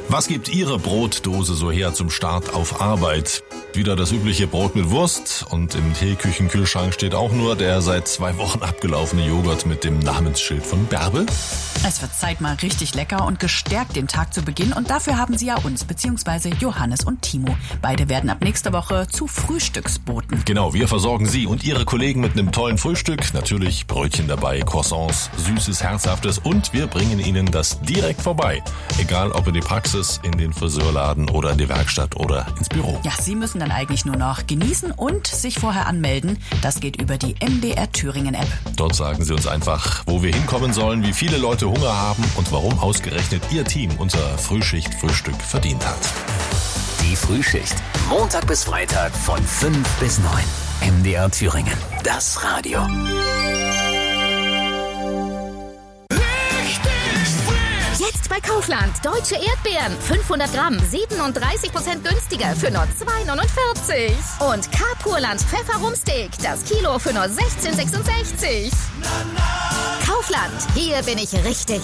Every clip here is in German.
Was gibt Ihre Brotdose so her zum Start auf Arbeit? Wieder das übliche Brot mit Wurst und im Teeküchenkühlschrank steht auch nur der seit 2 Wochen abgelaufene Joghurt mit dem Namensschild von Bärbel. Es wird Zeit, mal richtig lecker und gestärkt den Tag zu beginnen. Und dafür haben Sie ja uns, beziehungsweise Johannes und Timo. Beide werden ab nächster Woche zu Frühstücksboten. Genau, wir versorgen Sie und Ihre Kollegen mit einem tollen Frühstück. Natürlich Brötchen dabei, Croissants, Süßes, Herzhaftes und wir bringen Ihnen das direkt vorbei. Egal ob in die Praxis, in den Friseurladen oder in die Werkstatt oder ins Büro. Ja, Sie müssen dann eigentlich nur noch genießen und sich vorher anmelden. Das geht über die MDR Thüringen App. Dort sagen Sie uns einfach, wo wir hinkommen sollen, wie viele Leute Hunger haben und warum ausgerechnet Ihr Team unser Frühschicht-Frühstück verdient hat. Die Frühschicht. Montag bis Freitag von 5 bis 9. MDR Thüringen. Das Radio. Jetzt bei Kaufland. Deutsche Erdbeeren. 500 Gramm. 37% günstiger für nur 2,49. Und K-Purland Pfefferrumsteak. Das Kilo für nur 16,66. Kaufland. Hier bin ich richtig.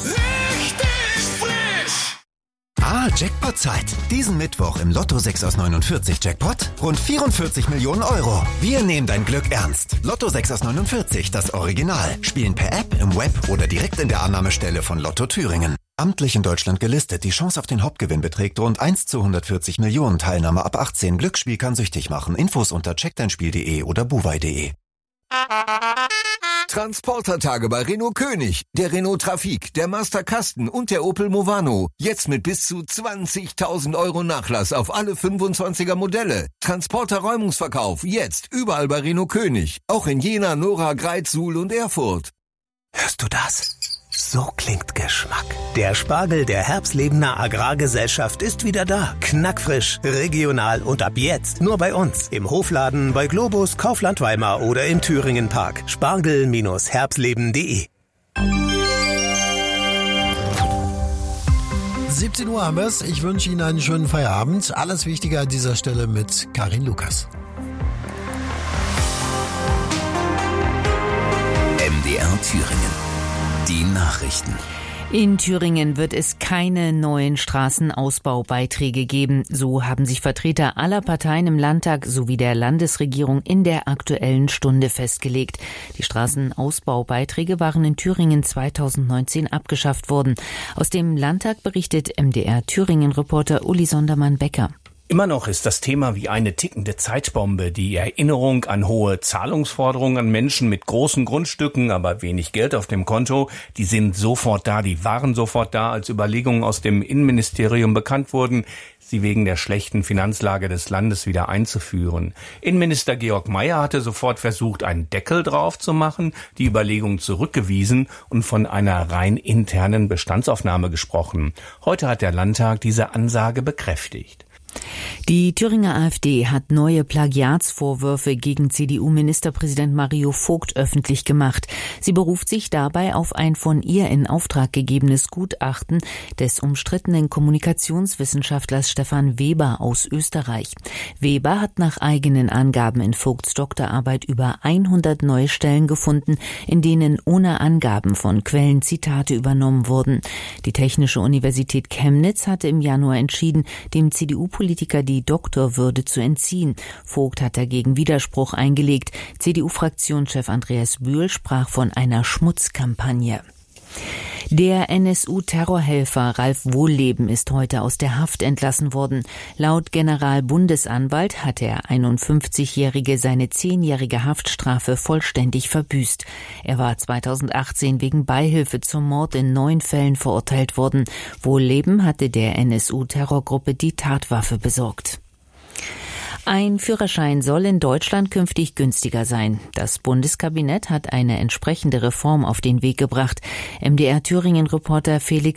Jackpot-Zeit. Diesen Mittwoch im Lotto 6 aus 49 Jackpot rund 44 Millionen Euro. Wir nehmen dein Glück ernst. Lotto 6 aus 49, das Original. Spielen per App, im Web oder direkt in der Annahmestelle von Lotto Thüringen. Amtlich in Deutschland gelistet. Die Chance auf den Hauptgewinn beträgt rund 1 zu 140 Millionen. Teilnahme ab 18. Glücksspiel kann süchtig machen. Infos unter checkdeinspiel.de oder buwei.de. Transportertage bei Renault König, der Renault Trafic, der Master Kasten und der Opel Movano. Jetzt mit bis zu 20.000 Euro Nachlass auf alle 25er Modelle. Transporter-Räumungsverkauf, jetzt überall bei Renault König. Auch in Jena, Nora, Greiz, Suhl und Erfurt. Hörst du das? So klingt Geschmack. Der Spargel der Herbstlebener Agrargesellschaft ist wieder da. Knackfrisch, regional und ab jetzt nur bei uns. Im Hofladen, bei Globus, Kaufland Weimar oder im Thüringen Park. Spargel-herbstleben.de. 17 Uhr haben wir's. Ich wünsche Ihnen einen schönen Feierabend. Alles Wichtige an dieser Stelle mit Karin Lukas. MDR Thüringen. Die Nachrichten. In Thüringen wird es keine neuen Straßenausbaubeiträge geben. So haben sich Vertreter aller Parteien im Landtag sowie der Landesregierung in der Aktuellen Stunde festgelegt. Die Straßenausbaubeiträge waren in Thüringen 2019 abgeschafft worden. Aus dem Landtag berichtet MDR Thüringen-Reporter Uli Sondermann-Becker. Immer noch ist das Thema wie eine tickende Zeitbombe. Die Erinnerung an hohe Zahlungsforderungen an Menschen mit großen Grundstücken, aber wenig Geld auf dem Konto, die sind sofort da, die waren sofort da, als Überlegungen aus dem Innenministerium bekannt wurden, sie wegen der schlechten Finanzlage des Landes wieder einzuführen. Innenminister Georg Mayer hatte sofort versucht, einen Deckel drauf zu machen, die Überlegung zurückgewiesen und von einer rein internen Bestandsaufnahme gesprochen. Heute hat der Landtag diese Ansage bekräftigt. Die Thüringer AfD hat neue Plagiatsvorwürfe gegen CDU-Ministerpräsident Mario Vogt öffentlich gemacht. Sie beruft sich dabei auf ein von ihr in Auftrag gegebenes Gutachten des umstrittenen Kommunikationswissenschaftlers Stefan Weber aus Österreich. Weber hat nach eigenen Angaben in Vogts Doktorarbeit über 100 neue Stellen gefunden, in denen ohne Angaben von Quellen Zitate übernommen wurden. Die Technische Universität Chemnitz hatte im Januar entschieden, dem CDU-Politiker die Doktorwürde zu entziehen. Vogt hat dagegen Widerspruch eingelegt. CDU-Fraktionschef Andreas Bühl sprach von einer Schmutzkampagne. Der NSU-Terrorhelfer Ralf Wohlleben ist heute aus der Haft entlassen worden. Laut Generalbundesanwalt hat der 51-Jährige seine 10-jährige Haftstrafe vollständig verbüßt. Er war 2018 wegen Beihilfe zum Mord in 9 Fällen verurteilt worden. Wohlleben hatte der NSU-Terrorgruppe die Tatwaffe besorgt. Ein Führerschein soll in Deutschland künftig günstiger sein. Das Bundeskabinett hat eine entsprechende Reform auf den Weg gebracht. MDR Thüringen-Reporter Felix